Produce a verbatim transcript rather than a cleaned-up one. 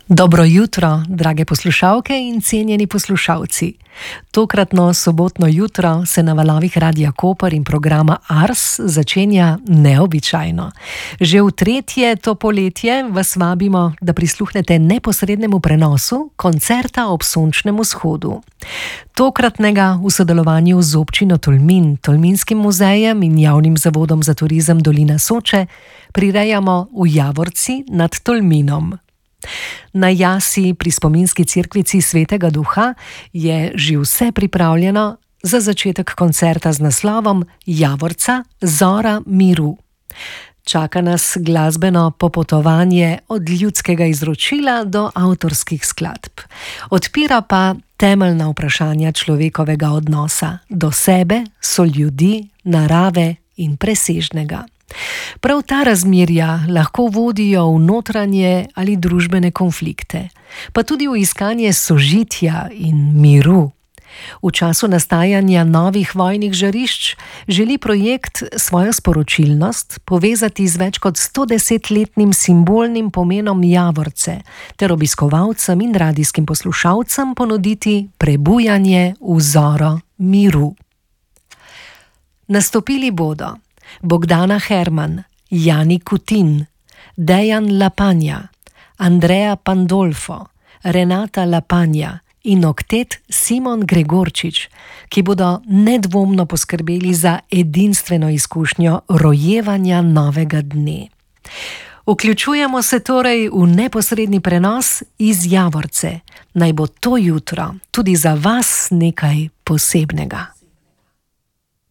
Dobro jutro, drage poslušalke in cenjeni poslušalci. Tokratno sobotno jutro se na valovih Radia Koper in programa Ars začenja neobičajno. Že v tretje to poletje vas vabimo, da prisluhnete neposrednemu prenosu koncerta ob sončnem vzhodu. Tokratnega v sodelovanju z občino Tolmin, Tolminskim muzejem in javnim zavodom za turizem Dolina Soče prirejamo v Javorci nad Tolminom. Na jasi pri spominski cerkvici Svetega Duha je že vse pripravljeno za začetek koncerta z naslovom Javorca Zora miru. Čaka nas glasbeno popotovanje od ljudskega izročila do avtorskih skladb. Odpira pa temeljna vprašanja človekovega odnosa do sebe, soljudi, narave in presežnega. Prav ta razmerja lahko vodijo v notranje ali družbene konflikte, pa tudi v iskanje sožitja in miru. V času nastajanja novih vojnih žarišč želi projekt svojo sporočilnost povezati z več kot stodesetletnim simbolnim pomenom Javorce ter obiskovalcem in radijskim poslušalcem ponuditi prebujanje v zoro miru. Nastopili bodo Bogdana Herman, Jani Kutin, Dejan Lapanja, Andrea Pandolfo, Renata Lapanja in oktet Simon Gregorčič, ki bodo nedvomno poskrbeli za edinstveno izkušnjo rojevanja novega dne. Vključujemo se torej v neposredni prenos iz Javorce. Naj bo to jutro tudi za vas nekaj posebnega.